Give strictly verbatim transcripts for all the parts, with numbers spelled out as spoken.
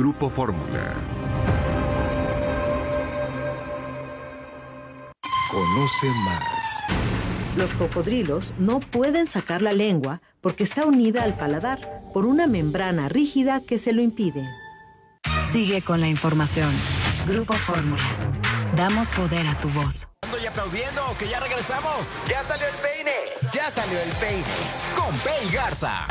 Grupo Fórmula. Conoce más. Los cocodrilos no pueden sacar la lengua porque está unida al paladar por una membrana rígida que se lo impide. Sigue con la información. Grupo Fórmula. Damos poder a tu voz. Y aplaudiendo que ya regresamos. Ya salió el peine. Ya salió el peine. Con Pei Garza.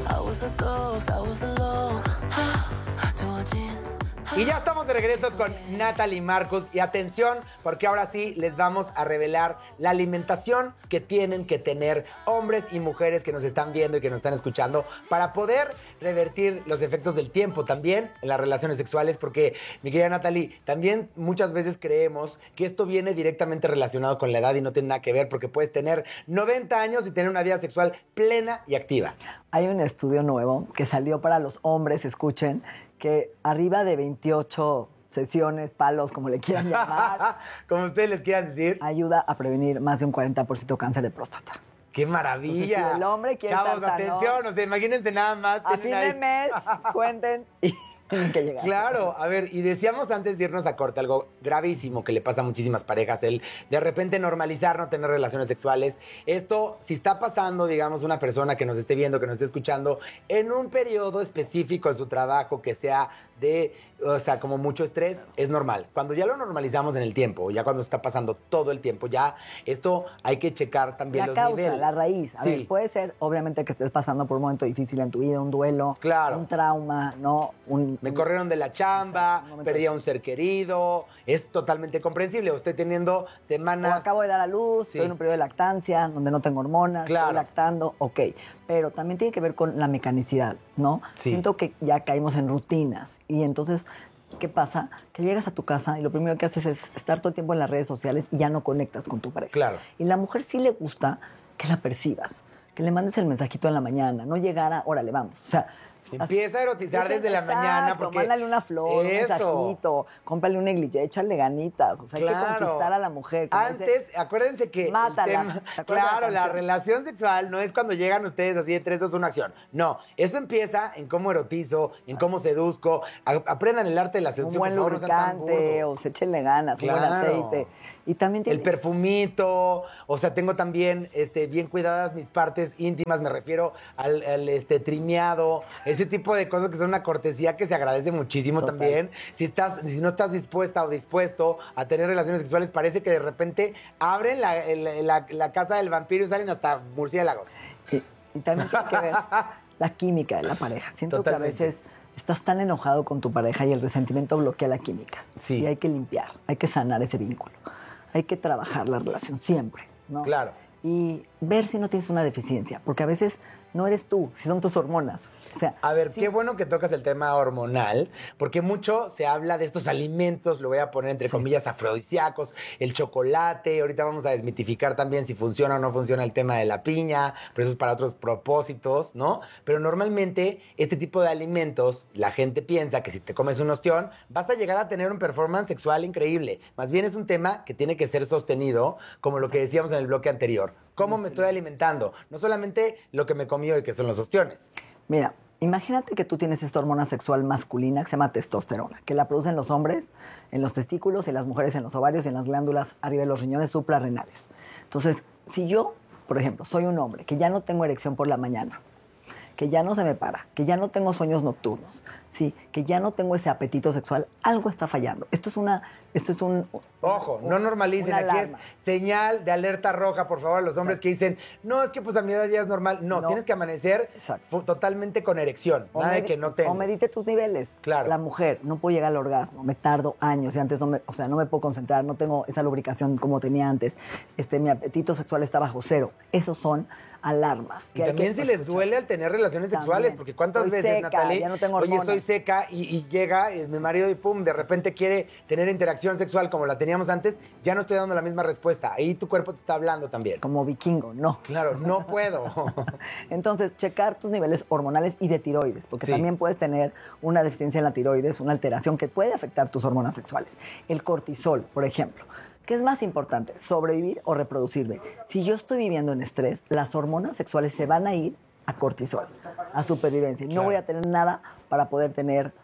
Y ya estamos de regreso con Natalie Marcus. Y atención, porque ahora sí les vamos a revelar la alimentación que tienen que tener hombres y mujeres que nos están viendo y que nos están escuchando para poder revertir los efectos del tiempo también en las relaciones sexuales. Porque, mi querida Natalie, también muchas veces creemos que esto viene directamente relacionado con la edad y no tiene nada que ver, porque puedes tener noventa años y tener una vida sexual plena y activa. Hay un estudio nuevo que salió para los hombres, escuchen, que arriba de veintiocho sesiones, palos, como le quieran llamar, como ustedes les quieran decir, ayuda a prevenir más de un cuarenta por ciento cáncer de próstata. ¡Qué maravilla! Entonces, si el hombre quiere Chavos, tartanón, atención, o sea, imagínense nada más. A fin de mes, cuenten y tienen que llegar. Claro, a ver, y decíamos antes de irnos a corte algo gravísimo que le pasa a muchísimas parejas, el de repente normalizar no tener relaciones sexuales. Esto, si está pasando, digamos, una persona que nos esté viendo, que nos esté escuchando, en un periodo específico de su trabajo que sea de, o sea, como mucho estrés, es normal. Cuando ya lo normalizamos en el tiempo, ya cuando está pasando todo el tiempo, ya esto hay que checar también la los causa, niveles. la raíz. A sí. ver, puede ser, obviamente, que estés pasando por un momento difícil en tu vida, un duelo, claro. un trauma, ¿no? Un, Me un... corrieron de la chamba, Exacto, perdí a un ser querido. Es totalmente comprensible. Usted teniendo semanas... O acabo de dar a luz, sí. estoy en un periodo de lactancia, donde no tengo hormonas, claro. estoy lactando, ok. Pero también tiene que ver con la mecanicidad, ¿no? Sí. Siento que ya caímos en rutinas. Y entonces, ¿qué pasa? Que llegas a tu casa y lo primero que haces es estar todo el tiempo en las redes sociales y ya no conectas con tu pareja. Claro. Y la mujer sí le gusta que la percibas, que le mandes el mensajito en la mañana, no llegar a, órale, vamos. O sea, empieza a erotizar Entonces, desde la exacto, mañana porque... mándale una flor, Eso. un mensajito, cómprale un negligé, échale ganitas. O sea, hay Claro. que conquistar a la mujer. como Antes, dice, acuérdense que... el mátala. tema- ¿Te acuerdas claro, de la la canción? relación sexual no es cuando llegan ustedes así de tres, dos, una acción. No, eso empieza en cómo erotizo, en cómo seduzco. A- aprendan el arte de la un seducción, buen por favor, no sean tan lubricante, o burdos. se échenle ganas, un buen Claro. aceite. Y también tiene... El perfumito, o sea, tengo también este, bien cuidadas mis partes íntimas, me refiero al, al, este, trimeado, ese tipo de cosas que son una cortesía que se agradece muchísimo. Total. También. Si estás, si no estás dispuesta o dispuesto a tener relaciones sexuales, parece que de repente abren la, el- la- la casa del vampiro y salen hasta murciélagos. Y, y también tiene que ver la química de la pareja. Siento Totalmente. que a veces estás tan enojado con tu pareja y el resentimiento bloquea la química. Sí. Y hay que limpiar, hay que sanar ese vínculo. Hay que trabajar la relación siempre, ¿no? Claro. Y ver si no tienes una deficiencia, porque a veces no eres tú, si son tus hormonas. O sea, A ver, sí. qué bueno que tocas el tema hormonal, porque mucho se habla de estos alimentos, lo voy a poner entre Sí. comillas, afrodisíacos, el chocolate. Ahorita vamos a desmitificar también si funciona o no funciona el tema de la piña, pero eso es para otros propósitos, ¿no? Pero normalmente este tipo de alimentos, la gente piensa que si te comes un ostión, vas a llegar a tener un performance sexual increíble. Más bien es un tema que tiene que ser sostenido, como lo que decíamos en el bloque anterior. ¿Cómo me estoy alimentando? No solamente lo que me comí hoy, que son los ostiones. Mira, imagínate que tú tienes esta hormona sexual masculina que se llama testosterona, que la producen los hombres en los testículos y las mujeres en los ovarios y en las glándulas arriba de los riñones suprarrenales. Entonces, si yo, por ejemplo, soy un hombre que ya no tengo erección por la mañana, que ya no se me para, que ya no tengo sueños nocturnos, sí, que ya no tengo ese apetito sexual, algo está fallando. Esto es una, esto es un... Ojo, un- no normalicen, una aquí es alarma. señal de alerta roja, por favor, a los hombres que dicen, no, es que pues a mi edad ya es normal. No, No. tienes que amanecer Exacto. fu- totalmente con erección, O nada de medi- que no tengo. O medite tus niveles. Claro. La mujer, no puedo llegar al orgasmo, me tardo años y antes no me, o sea, no me puedo concentrar, no tengo esa lubricación como tenía antes. Este, mi apetito sexual está bajo cero. Esos son alarmas. Y que hay también que si les escuchar. duele al tener relaciones También. sexuales, porque cuántas Estoy veces, seca, Natalie, ya no tengo oye, hormonas. estoy seca y, y llega eh, mi marido y pum, de repente quiere tener interacción sexual como la teníamos antes, ya no estoy dando la misma respuesta. Ahí tu cuerpo te está hablando también. Como vikingo, no. Claro, no puedo. Entonces, checar tus niveles hormonales y de tiroides, porque Sí. también puedes tener una deficiencia en la tiroides, una alteración que puede afectar tus hormonas sexuales. El cortisol, por ejemplo. ¿Qué es más importante, sobrevivir o reproducirme? Si yo estoy viviendo en estrés, las hormonas sexuales se van a ir a cortisol, a supervivencia. No Claro. voy a tener nada para poder tener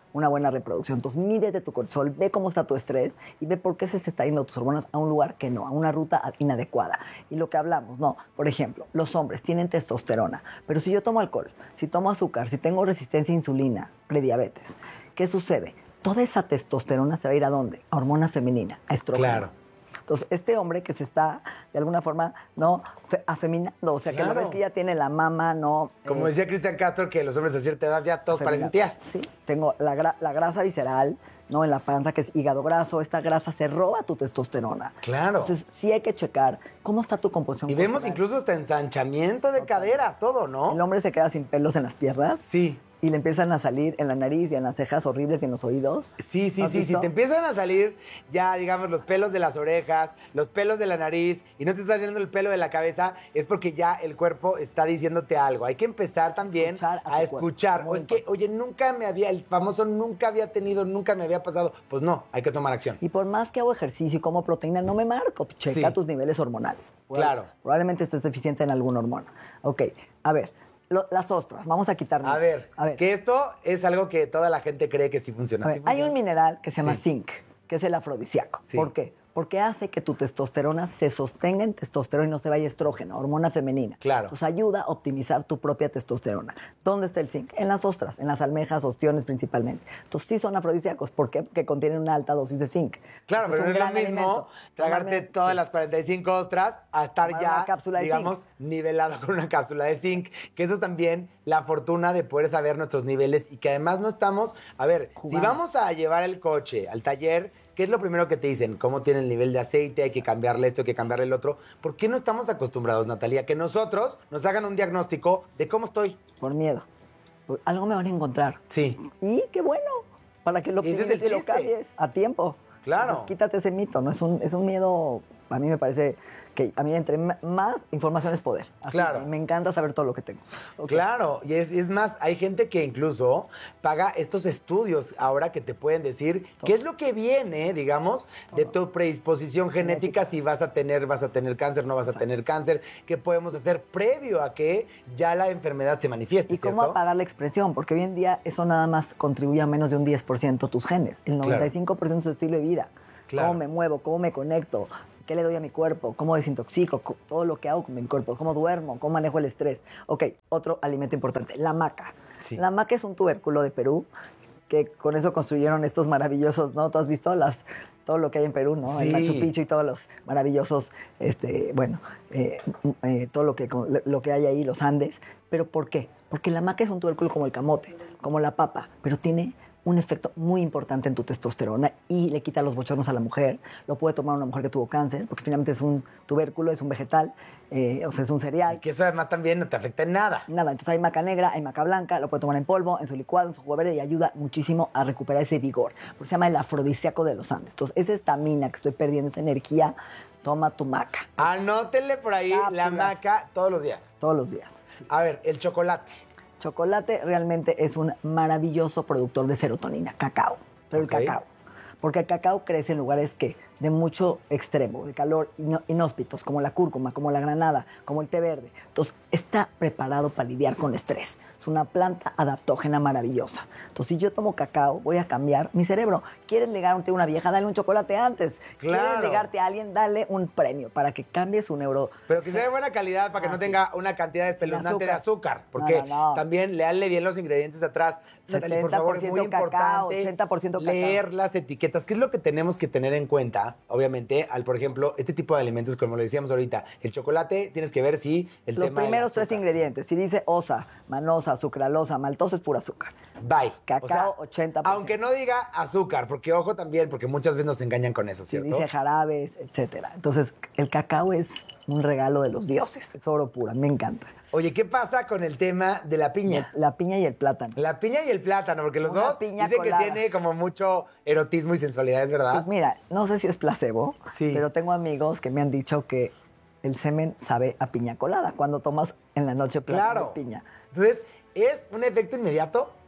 una buena reproducción. Entonces, mídete tu cortisol, ve cómo está tu estrés y ve por qué se te está yendo tus hormonas a un lugar que no, a una ruta inadecuada. Y lo que hablamos, no, por ejemplo, los hombres tienen testosterona, pero si yo tomo alcohol, si tomo azúcar, si tengo resistencia a insulina, prediabetes, ¿qué sucede? Toda esa testosterona se va a ir ¿a dónde? A hormona femenina, a estrógeno. Claro. Entonces, este hombre que se está, de alguna forma, ¿no? Fe- afeminando, o sea, que Claro. lo ves que ya tiene la mama, ¿no? Como Eh, decía Cristian Castro, que los hombres a cierta edad ya todos parecen tías. Sí, tengo la, gra- la grasa visceral, ¿no? En la panza, que es hígado graso. Esta grasa se roba tu testosterona. Claro. Entonces, sí hay que checar cómo está tu composición Y vemos corporal. incluso hasta ensanchamiento de cadera, todo, ¿no? El hombre se queda sin pelos en las piernas Sí. y le empiezan a salir en la nariz y en las cejas horribles y en los oídos. Sí, sí, ¿Has sí, si visto? te empiezan a salir ya, digamos, los pelos de las orejas, los pelos de la nariz y no te está saliendo el pelo de la cabeza, es porque ya el cuerpo está diciéndote algo. Hay que empezar también Escuchar a a, tu cuerpo. escuchar. O Muy es que, oye, nunca me había, el famoso nunca había tenido, nunca me había pasado. Pues no, hay que tomar acción. Y por más que hago ejercicio y como proteína, no me marco. Checa Sí. tus niveles hormonales. Claro. Probablemente estés deficiente en alguna hormona. Ok, a ver, lo- las ostras, vamos a quitar. A ver, a ver. que esto es algo que toda la gente cree que sí funciona. A ver, ¿Sí hay funciona? un mineral que se llama Sí. zinc, que es el afrodisíaco. Sí. ¿Por qué? Porque hace que tu testosterona se sostenga en testosterona y no se vaya estrógeno, hormona femenina. Claro. Entonces ayuda a optimizar tu propia testosterona. ¿Dónde está el zinc? En las ostras, en las almejas, ostiones principalmente. Entonces sí son afrodisíacos. ¿Por qué? Porque contienen una alta dosis de zinc. Claro, Entonces, pero no es lo gran mismo alimento. tragarte Tomarme- todas sí. las cuarenta y cinco ostras a estar Tomar ya, una cápsula de digamos, zinc. nivelado con una cápsula de zinc. Que eso es también la fortuna de poder saber nuestros niveles y que además no estamos... A ver, Jugando. si vamos a llevar el coche al taller, ¿qué es lo primero que te dicen? ¿Cómo tiene el nivel de aceite? Hay que cambiarle esto, hay que cambiarle el otro. ¿Por qué no estamos acostumbrados, Natalia, que nosotros nos hagan un diagnóstico de cómo estoy? Por miedo. Por- algo me van a encontrar. Sí. Y qué bueno, para que lo Ese es optimices el y lo chiste. cambies a tiempo. Claro. Entonces, quítate ese mito, ¿no? Es un, es un miedo, a mí me parece que a mí entre m- más información es poder. Así, Claro. Me encanta saber todo lo que tengo. Ok. Claro, y es, es más, hay gente que incluso paga estos estudios ahora que te pueden decir qué es lo que viene, digamos, de tu predisposición genética, si vas a tener, vas a tener cáncer, no vas a tener cáncer, qué podemos hacer previo a que ya la enfermedad se manifieste, Y cómo ¿cierto? apagar la expresión, porque hoy en día eso nada más contribuye a menos de un diez por ciento tus genes. El Claro. noventa y cinco por ciento es tu estilo de vida. Claro. Cómo me muevo, cómo me conecto, qué le doy a mi cuerpo, cómo desintoxico, co- todo lo que hago con mi cuerpo, cómo duermo, cómo manejo el estrés. Ok, otro alimento importante, la maca. Sí. La maca es un tubérculo de Perú que con eso construyeron estos maravillosos, ¿no? ¿Tú has visto las, todo lo que hay en Perú, ¿no? Sí. El Machu Picchu y todos los maravillosos, este, bueno, eh, eh, todo lo que, lo que hay ahí, los Andes. ¿Pero por qué? Porque la maca es un tubérculo como el camote, como la papa, pero tiene un efecto muy importante en tu testosterona y le quita los bochornos a la mujer. Lo puede tomar una mujer que tuvo cáncer, porque finalmente es un tubérculo, es un vegetal, eh, o sea, es un cereal. Que eso además también no te afecta en nada. Nada, entonces hay maca negra, hay maca blanca, lo puede tomar en polvo, en su licuado, en su jugo verde y ayuda muchísimo a recuperar ese vigor. Porque se llama el afrodisíaco de los Andes. Entonces, esa estamina que estoy perdiendo, esa energía, toma tu maca Anótenle por ahí la Cápsulas. maca todos los días. todos los días. Sí. A ver, el chocolate. Chocolate realmente es un maravilloso productor de serotonina, cacao, pero Ok. el cacao. Porque el cacao crece en lugares que de mucho extremo, de calor ino- inhóspitos, como la cúrcuma, como la granada, como el té verde. Entonces, está preparado para lidiar con estrés. Es una planta adaptógena maravillosa. Entonces, si yo tomo cacao, voy a cambiar mi cerebro. ¿Quieres ligarte a una vieja? Dale un chocolate antes. Claro. ¿Quieres ligarte a alguien? Dale un premio para que cambie su neuro... Pero que sea de buena calidad para que Ah, no sí. tenga una cantidad espeluznante de azúcar. Porque No, no, no. también leanle bien los ingredientes atrás. Natalie, por favor, es muy setenta por ciento cacao, importante ochenta por ciento cacao. leer las etiquetas. ¿Qué es lo que tenemos que tener en cuenta? Obviamente, al, por ejemplo, este tipo de alimentos, como lo decíamos ahorita, el chocolate, tienes que ver si el Los tema del primeros tres azúcar. ingredientes. Si dice osa, manosa, sucralosa, maltosa, es pura azúcar. Bye. Cacao, ochenta por ciento. Aunque no diga azúcar, porque ojo también, porque muchas veces nos engañan con eso, Si ¿cierto? dice jarabes, etcétera. Entonces, el cacao es un regalo de los dioses. Es oro puro, me encanta. Oye, ¿qué pasa con el tema de la piña? La piña y el plátano. La piña y el plátano, porque los Una dos piña dicen que colada. tiene como mucho erotismo y sensualidad, ¿es verdad? Pues mira, no sé si es placebo, Sí. pero tengo amigos que me han dicho que el semen sabe a piña colada cuando tomas en la noche plátano Claro. y piña. Entonces, ¿es un efecto inmediato?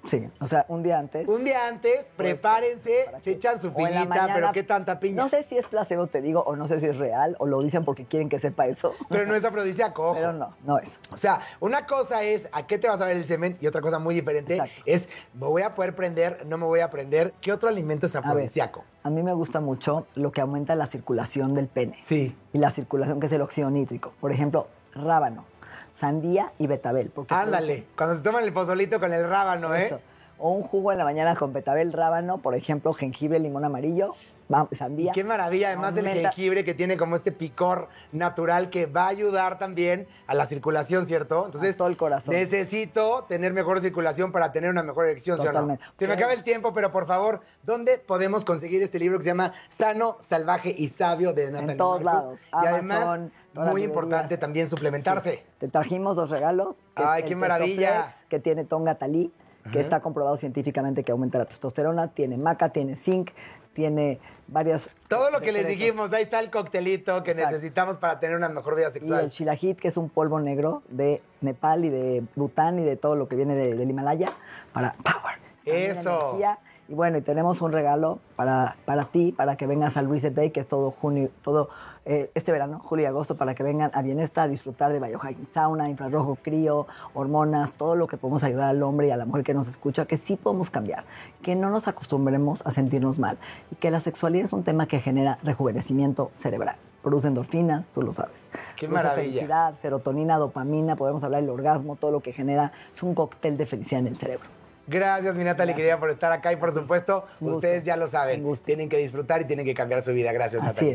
Sí, o sea, un día antes. Un día antes, prepárense, ¿para se qué? echan su O en la piñita, mañana, pero qué tanta piña. No sé si es placebo, te digo, o no sé si es real, o lo dicen porque quieren que sepa eso. Pero no es afrodisíaco, ojo. Pero no, no es. O sea, una cosa es a qué te vas a ver el semen y otra cosa muy diferente Exacto. es me voy a poder prender, no me voy a prender. ¿Qué otro alimento es A ver, afrodisíaco? a mí me gusta mucho lo que aumenta la circulación del pene. Sí. Y la circulación que es el óxido nítrico. Por ejemplo, rábano, sandía y betabel. porque Ándale, cuando se toman el pozolito con el rábano, ¿eh? Eso. O un jugo en la mañana con betabel, rábano, por ejemplo, jengibre, limón amarillo, va- sandía. Qué maravilla, además del Aumenta- jengibre que tiene como este picor natural que va a ayudar también a la circulación, ¿cierto? Entonces, A todo el corazón. necesito tener mejor circulación para tener una mejor erección, ¿sí o no? Totalmente. Se me Ok. acaba el tiempo, pero por favor, ¿dónde podemos conseguir este libro que se llama Sano, Salvaje y Sabio de Natalie En todos Marcus? lados. Y además, Amazon, todas las muy librerías. importante también suplementarse. Sí. Te trajimos dos regalos. que Ay, es qué el maravilla. Testoplex, que tiene Tonga Talí, que está comprobado científicamente que aumenta la testosterona. Tiene maca, tiene zinc, tiene varias... Todo lo que les secretos. dijimos, ahí está el coctelito que Exacto. necesitamos para tener una mejor vida Y sexual. el shilajit, que es un polvo negro de Nepal y de Bután y de todo lo que viene de- del Himalaya para power. Estamina, Eso. energía. Y bueno, y tenemos un regalo para, para ti, para que vengas al Reset Day, que es todo junio, todo eh, este verano, julio y agosto, para que vengan a Bienesta a disfrutar de biohacking, sauna, infrarrojo, crío, hormonas, todo lo que podemos ayudar al hombre y a la mujer que nos escucha, que sí podemos cambiar, que no nos acostumbremos a sentirnos mal y que la sexualidad es un tema que genera rejuvenecimiento cerebral. Produce endorfinas, tú lo sabes. Qué Produce maravilla. felicidad, serotonina, dopamina, podemos hablar del orgasmo, todo lo que genera es un cóctel de felicidad en el cerebro. Gracias, mi Natalie, querida, por estar acá y por supuesto, Un gusto. ustedes ya lo saben, Un gusto. tienen que disfrutar y tienen que cambiar su vida. Gracias, Así Natalie. es.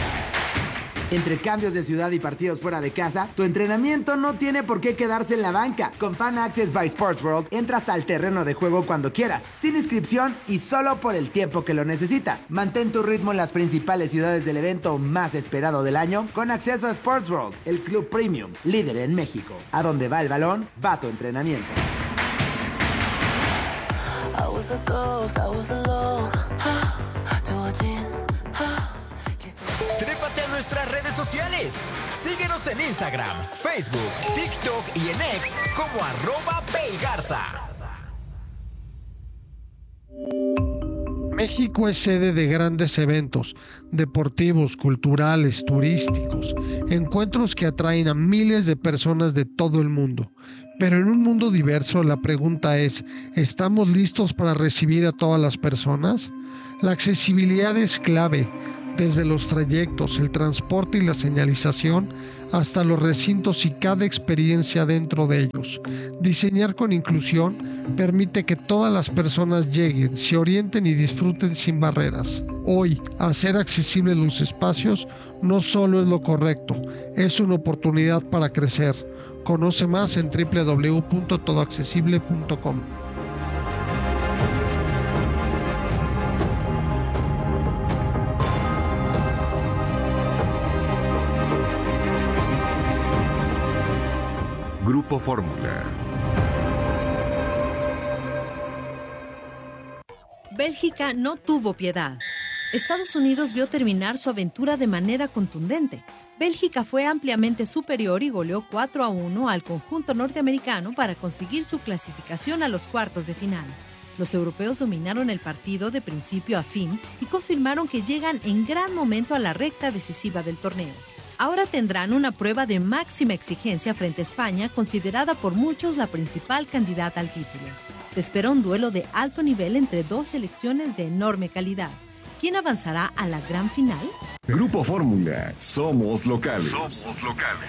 Entre cambios de ciudad y partidos fuera de casa, tu entrenamiento no tiene por qué quedarse en la banca. Con Fan Access by Sports World, entras al terreno de juego cuando quieras, sin inscripción y solo por el tiempo que lo necesitas. Mantén tu ritmo en las principales ciudades del evento más esperado del año con acceso a Sports World, el club premium, líder en México. A donde va el balón, va tu entrenamiento. I was a ghost, I was alone. 두어진 Trépate a nuestras redes sociales. Síguenos en Instagram, Facebook, TikTok y en X como arroba Paygarza. México es sede de grandes eventos deportivos, culturales, turísticos, encuentros que atraen a miles de personas de todo el mundo. Pero en un mundo diverso, la pregunta es, ¿estamos listos para recibir a todas las personas? La accesibilidad es clave, desde los trayectos, el transporte y la señalización, hasta los recintos y cada experiencia dentro de ellos. Diseñar con inclusión permite que todas las personas lleguen, se orienten y disfruten sin barreras. Hoy, hacer accesibles los espacios no solo es lo correcto, es una oportunidad para crecer. Conoce más en doble u doble u doble u punto todo accesible punto com. Grupo Fórmula. Bélgica no tuvo piedad. Estados Unidos vio terminar su aventura de manera contundente. Bélgica fue ampliamente superior y goleó cuatro a uno al conjunto norteamericano para conseguir su clasificación a los cuartos de final. Los europeos dominaron el partido de principio a fin y confirmaron que llegan en gran momento a la recta decisiva del torneo. Ahora tendrán una prueba de máxima exigencia frente a España, considerada por muchos la principal candidata al título. Se espera un duelo de alto nivel entre dos selecciones de enorme calidad. ¿Quién avanzará a la gran final? Grupo Fórmula. Somos locales. Somos locales.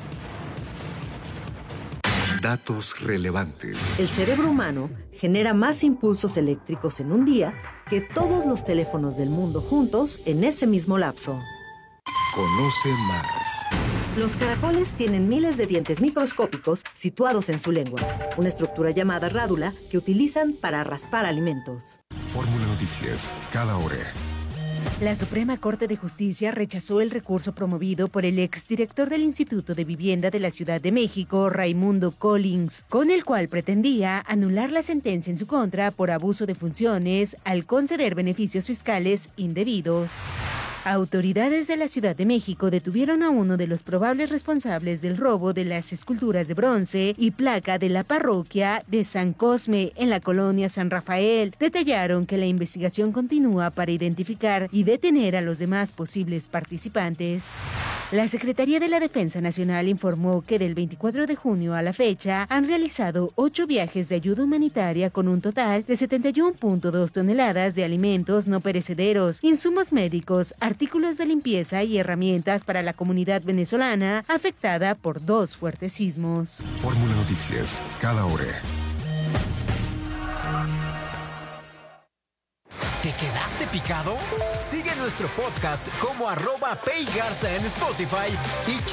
Datos relevantes. El cerebro humano genera más impulsos eléctricos en un día que todos los teléfonos del mundo juntos en ese mismo lapso. Conoce más. Los caracoles tienen miles de dientes microscópicos situados en su lengua, una estructura llamada rádula que utilizan para raspar alimentos. Fórmula Noticias. Cada hora. La Suprema Corte de Justicia rechazó el recurso promovido por el exdirector del Instituto de Vivienda de la Ciudad de México, Raimundo Collins, con el cual pretendía anular la sentencia en su contra por abuso de funciones al conceder beneficios fiscales indebidos. Autoridades de la Ciudad de México detuvieron a uno de los probables responsables del robo de las esculturas de bronce y placa de la parroquia de San Cosme en la colonia San Rafael. Detallaron que la investigación continúa para identificar y detener a los demás posibles participantes. La Secretaría de la Defensa Nacional informó que del veinticuatro de junio a la fecha han realizado ocho viajes de ayuda humanitaria con un total de setenta y uno punto dos toneladas de alimentos no perecederos, insumos médicos, artículos de limpieza y herramientas para la comunidad venezolana afectada por dos fuertes sismos. Fórmula Noticias, cada hora. ¿Te quedaste picado? Sigue nuestro podcast como arroba Pay Garza en Spotify y checa